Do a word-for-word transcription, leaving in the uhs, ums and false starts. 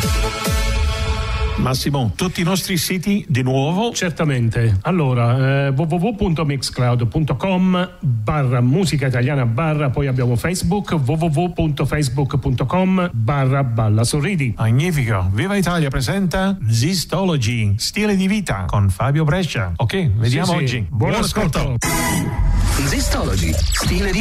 Massimo, tutti i nostri siti di nuovo? Certamente. Allora, eh, w w w punto mixcloud punto com barra musica italiana barra, poi abbiamo Facebook, w w w punto facebook punto com barra balla sorridi. Magnifico. Viva Italia presenta Zistology, stile di vita con Fabio Brescia. Ok, vediamo Sì, sì. oggi. Buon ascolto. Zistology, stile di